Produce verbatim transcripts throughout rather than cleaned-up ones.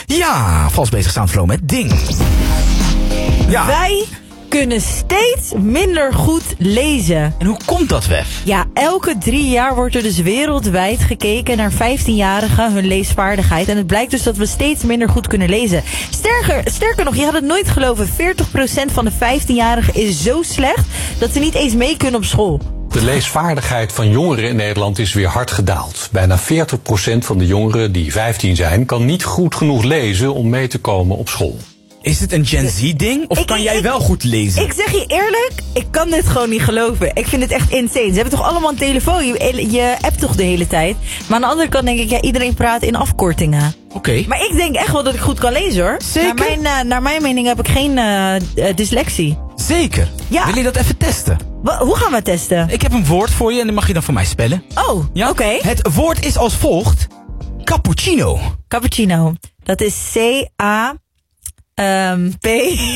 Ja, vals bezig Soundflow met Ding. Ja. Wij kunnen steeds minder goed lezen. En hoe komt dat, Wef? Ja, elke drie jaar wordt er dus wereldwijd gekeken naar vijftienjarigen, hun leesvaardigheid. En het blijkt dus dat we steeds minder goed kunnen lezen. Sterker, sterker nog, je had het nooit geloven, veertig procent van de vijftienjarigen is zo slecht dat ze niet eens mee kunnen op school. De leesvaardigheid van jongeren in Nederland is weer hard gedaald. Bijna veertig procent van de jongeren die vijftien zijn kan niet goed genoeg lezen om mee te komen op school. Is het een Gen Z-ding? Of Ik- kan ik- jij ik- wel goed lezen? Ik zeg je eerlijk, ik kan dit gewoon niet geloven. Ik vind het echt insane. Ze hebben toch allemaal een telefoon? Je, je appt toch de hele tijd? Maar aan de andere kant denk ik, ja, iedereen praat in afkortingen. Oké. Okay. Maar ik denk echt wel dat ik goed kan lezen, hoor. Zeker? Naar mijn, uh, naar mijn mening heb ik geen uh, uh, dyslexie. Zeker. Ja. Wil je dat even testen? Wa- hoe gaan we het testen? Ik heb een woord voor je en dan mag je dan voor mij spellen. Oh, Ja? oké. Het woord is als volgt. Cappuccino. Cappuccino. Dat is C-A... Um, P.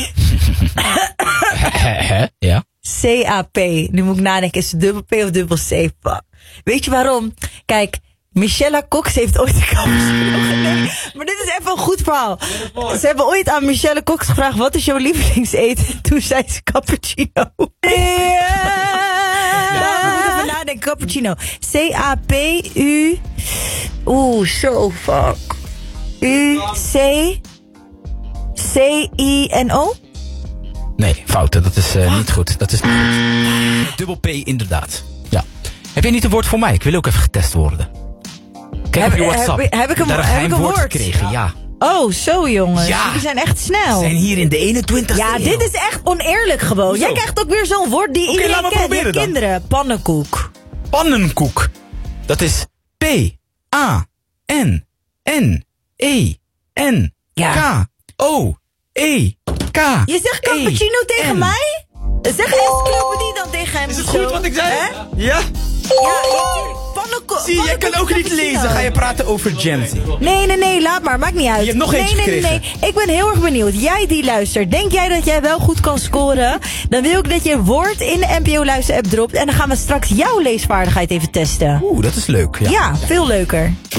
Ja. C A P. Nu moet ik nadenken, is het dubbel P of dubbel C? Fuck. Weet je waarom? Kijk, Michelle Cox heeft ooit een cappuccino gedaan. Maar dit is even een goed verhaal. Ze hebben ooit aan Michelle Cox gevraagd, wat is jouw lievelingseten? Toen zei ze cappuccino. Ja. Nou, we moeten even nadenken, cappuccino. C A P U... Oeh, zo fuck. U C... C I N O? Nee, fouten. Dat is uh, niet goed. Dat is niet goed. Dubbel P inderdaad. Ja. Heb jij niet een woord voor mij? Ik wil ook even getest worden. Kijk Heb- op je WhatsApp. heb- heb ik een Daar wo- een heb geheim ik een woord woord? gekregen, ja. Oh, zo jongens. Ja. Jullie zijn echt snel. We zijn hier in de eenentwintigste Ja, eeuw. dit is echt oneerlijk gewoon. Hoezo? Jij krijgt ook weer zo'n woord die Oké, iedereen laat maar kent. proberen Je dan. kinderen. Pannenkoek. Pannenkoek. Dat is P A N N E N K O E K. Je zegt cappuccino E tegen N. mij? Zeg encyclopedie dan tegen hem. Is het of zo. goed wat ik zei? Hè? Ja? Ja, natuurlijk. Pannenkoek. Zie je, jij kan ook niet lezen. Ga je praten over Gen Z? Nee, nee, nee, laat maar. Maakt niet uit. Je hebt nog nee, eentje nee, nee, nee. gekregen. Ik ben heel erg benieuwd. Jij die luistert, denk jij dat jij wel goed kan scoren? Dan wil ik dat je een woord in de N P O Luister app dropt. En dan gaan we straks jouw leesvaardigheid even testen. Oeh, dat is leuk. Ja. Ja, veel leuker.